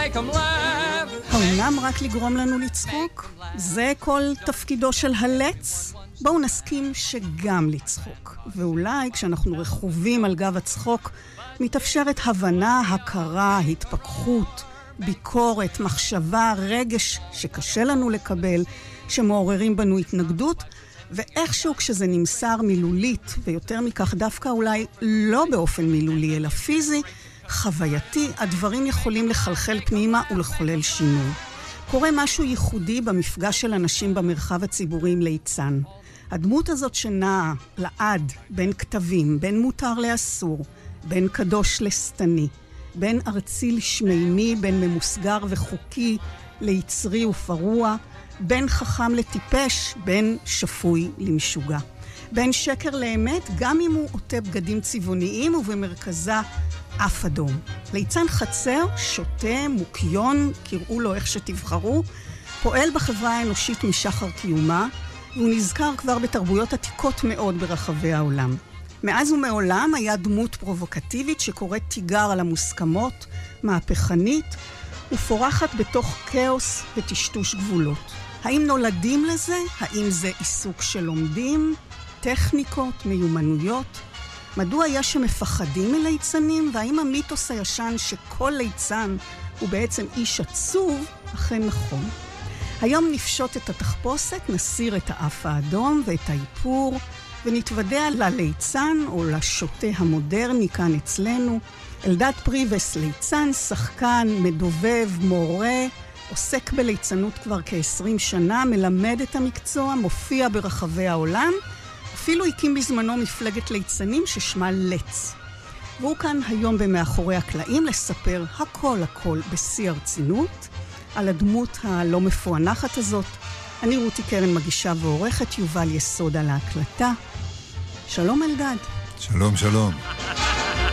make 'em laugh. העולם רק לגרום לנו לצחוק? זה כל תפקידו של הלץ? בואו נסכים שגם לצחוק. ואולי כשאנחנו רכובים על גב הצחוק, מתאפשרת הבנה, הכרה, התפכחות, ביקורת, מחשבה, רגש שקשה לנו לקבל, שמעוררים בנו התנגדות, ואיכשהו כשזה נמסר מילולית, ויותר מכך דווקא אולי לא באופן מילולי אלא פיזי, חווייתי, הדברים יכולים לחלחל פנימה ולחולל שינוי. קורה משהו ייחודי במפגש של אנשים במרחב הציבורי עם ליצן. הדמות הזאת שנעה לעד בין כתבים, בין מותר לאסור, בין קדוש לסתני, בין ארצי לשמימי, בין ממוסגר וחוקי ליצרי ופרוע, בין חכם לטיפש, בין שפוי למשוגע. בין שקר לאמת, גם אם הוא עוטה בגדים צבעוניים ובמרכזה אף אדום. ליצן חצר, שוטה, מוקיון, קראו לו איך שתבחרו, פועל בחברה האנושית משחר קיומה, והוא נזכר כבר בתרבויות עתיקות מאוד ברחבי העולם. מאז ומעולם היה דמות פרובוקטיבית שקוראת תיגר על המוסכמות, מהפכנית, ופורחת בתוך כאוס וטשטוש גבולות. האם נולדים לזה? האם זה עיסוק שלומדים? טכניקות, מיומנויות? מדוע היה שמפחדים מליצנים? והאם המיתוס הישן שכל ליצן הוא בעצם איש עצוב? אכן נכון. היום נפשוט את התחפושת, נסיר את האף האדום ואת האיפור, ונתוודע לליצן או לשוטה המודרני כאן אצלנו. אלדד פריבס, ליצן, שחקן, מדובב, מורה, עוסק בליצנות כבר כ-20 שנה, מלמד את המקצוע, מופיע ברחבי העולם, אפילו הקים בזמנו מפלגת ליצנים ששמה לץ. והוא כאן היום במאחורי הקלעים לספר הכל בשיא הרצינות, על הדמות הלא מפוענחת הזאת. אני רותי קרן מגישה ועורכת, יובל יסוד על ההקלטה. שלום אלדד. שלום, שלום.